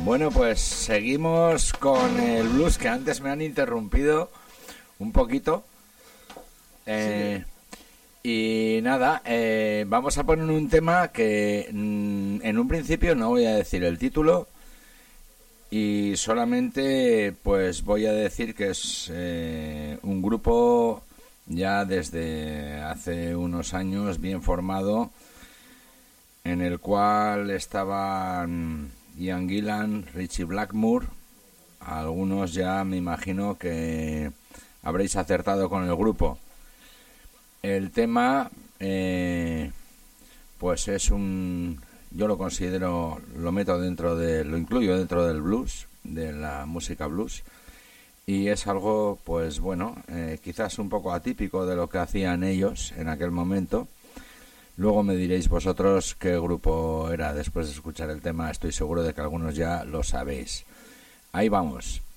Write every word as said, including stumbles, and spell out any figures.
Bueno, pues seguimos con el blues, que antes me han interrumpido un poquito. Eh, y nada, eh, vamos a poner un tema que mm, en un principio no voy a decir el título y solamente pues voy a decir que es eh, un grupo ya desde hace unos años bien formado, en el cual estaban Ian Gillan, Ritchie Blackmore. Algunos ya me imagino que habréis acertado con el grupo. El tema eh, pues es un, yo lo considero, lo meto dentro de, lo incluyo dentro del blues, de la música blues, y es algo pues bueno, eh, quizás un poco atípico de lo que hacían ellos en aquel momento. Luego me diréis vosotros qué grupo era después de escuchar el tema. Estoy seguro de que algunos ya lo sabéis. Ahí vamos.